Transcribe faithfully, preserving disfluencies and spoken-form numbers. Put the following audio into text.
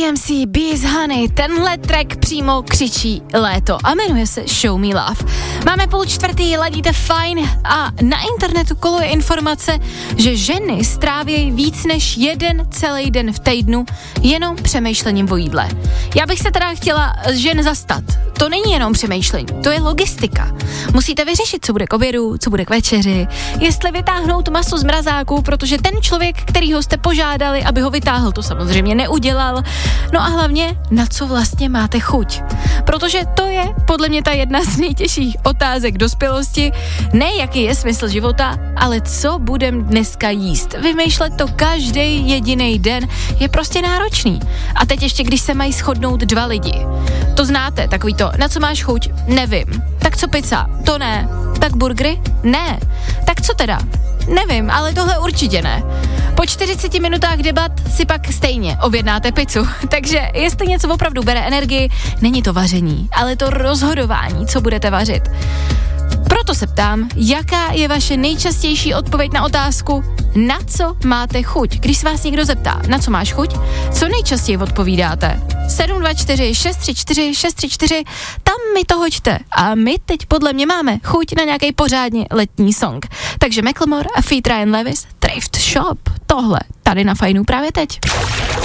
M C, Bees Honey, tenhle track přímo křičí léto a jmenuje se Show Me Love. Máme půl čtvrtý, ladíte fajn a na internetu koluje informace, že ženy stráví víc než jeden celý den v týdnu jenom přemýšlením o jídle. Já bych se teda chtěla žen zastat. To není jenom přemýšlení, to je logistika. Musíte vyřešit, co bude k obědu, co bude k večeři, jestli vytáhnout maso z mrazáku, protože ten člověk, kterýho jste požádali, aby ho vytáhl, to samozřejmě neudělal. No a hlavně, na co vlastně máte chuť. Protože to je podle mě ta jedna z nejtěžších otázek dospělosti. Ne, jaký je smysl života, ale co budem dneska jíst. Vymýšlet to každý jediný den je prostě náročný. A teď ještě, když se mají shodnout dva lidi. To znáte, takový to, na co máš chuť? Nevím. Tak co pizza? To ne. Tak burgery? Ne. Tak co teda? Nevím, ale tohle určitě ne. Po čtyřiceti minutách debat si pak stejně objednáte pizzu. Takže jestli něco opravdu bere energii, není to vaření, ale to rozhodování, co budete vařit. Proto se ptám, jaká je vaše nejčastější odpověď na otázku, na co máte chuť? Když se vás někdo zeptá, na co máš chuť, co nejčastěji odpovídáte? sedm dva čtyři šest tři čtyři šest tři čtyři, tam mi to hoďte. A my teď podle mě máme chuť na nějaký pořádně letní song. Takže Macklemore a feat. Ryan Lewis, Thrift Shop. Tohle tady na Fajnu právě teď.